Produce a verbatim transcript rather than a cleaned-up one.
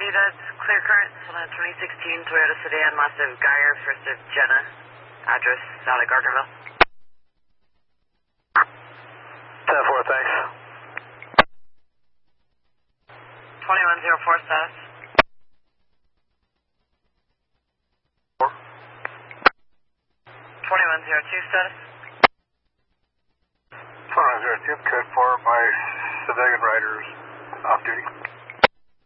Lady, that's clear current. On a twenty sixteen Toyota sedan, last of Geyer, first of Jenna. Address out of Gardnerville. ten four, thanks. twenty-one oh four status. four. twenty-one oh two status. twenty-one oh two, code four by Civilian Riders, off duty.